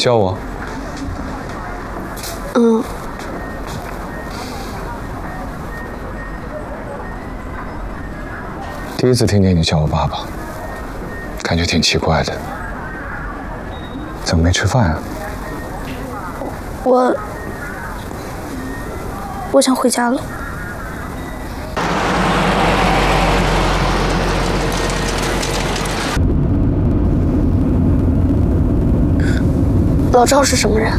叫我？ 嗯。 第一次听见你叫我爸爸，感觉挺奇怪的。怎么没吃饭啊？ 我想回家了。老赵是什么人？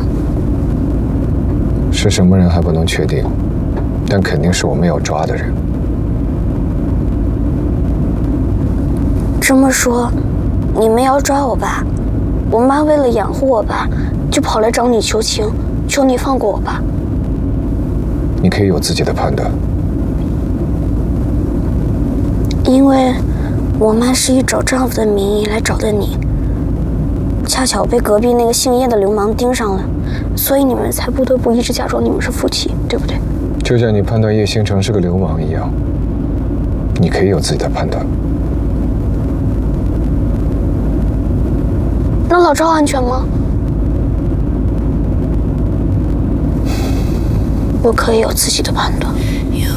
是什么人还不能确定，但肯定是我们要抓的人。 这么说，你们要抓我爸，我妈为了养活我爸，就跑来找你求情，求你放过我爸。 你可以有自己的判断。 因为我妈是以找丈夫的名义来找的你，恰巧被隔壁那个姓叶的流氓盯上了，所以你们才不得不一直假装你们是夫妻，对不对？ 就像你判断叶星辰是个流氓一样，你可以有自己的判断。 那老赵安全吗？我可以有自己的判断。